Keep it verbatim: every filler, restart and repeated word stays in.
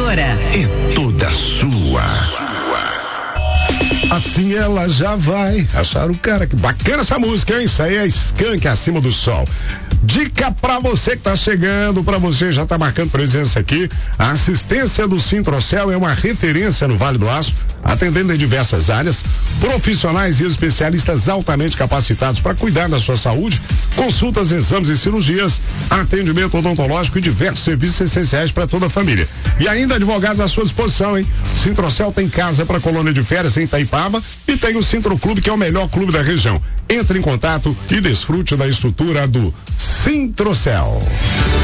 emissora é toda sua. Assim ela já vai achar o cara. Que bacana essa música, hein? Isso aí é Skank Acima do Sol. Dica pra você que tá chegando, pra você já tá marcando presença aqui. A assistência do Sintrocel é uma referência no Vale do Aço, atendendo em diversas áreas, profissionais e especialistas altamente capacitados para cuidar da sua saúde, consultas, exames e cirurgias, atendimento odontológico e diversos serviços essenciais para toda a família. E ainda advogados à sua disposição, hein? Sintrocel tem casa para colônia de férias em Itaipava e tem o Sintro Clube, que é o melhor clube da região. Entre em contato e desfrute da estrutura do Sintrocel.